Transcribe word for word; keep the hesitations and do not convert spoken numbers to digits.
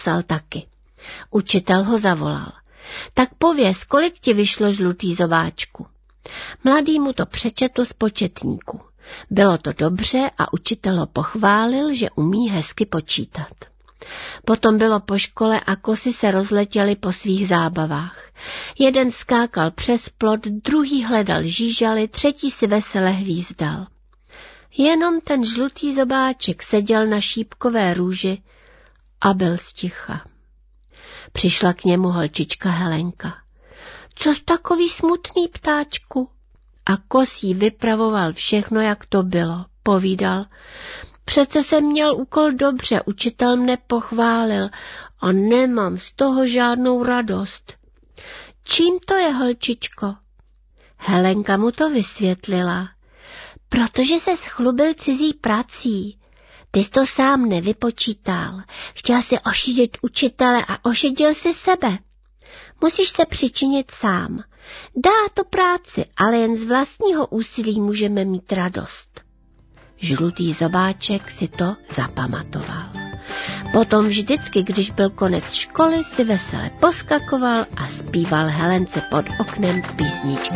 napsal taky. Učitel ho zavolal. Tak pověz, kolik ti vyšlo, žlutý zobáčku. Mladý mu to přečetl z početníku. Bylo to dobře a učitel ho pochválil, že umí hezky počítat. Potom bylo po škole a kosy se rozletěly po svých zábavách. Jeden skákal přes plot, druhý hledal žížaly, třetí si vesele hvízdal. Jenom ten žlutý zobáček seděl na šípkové růži a byl sticha. Přišla k němu holčička Helenka. Co jsi takový smutný, ptáčku? A kos jí vypravoval všechno, jak to bylo. Povídal, přece jsem měl úkol dobře, učitel mne pochválil a nemám z toho žádnou radost. Čím to je, holčičko? Helenka mu to vysvětlila. Protože se schlubil cizí prací. Ty jsi to sám nevypočítal. Chtěl si ošidit učitele a ošidil si sebe. Musíš se přičinit sám. Dá to práci, ale jen z vlastního úsilí můžeme mít radost. Žlutý zobáček si to zapamatoval. Potom vždycky, když byl konec školy, si vesele poskakoval a zpíval Helence pod oknem písničky.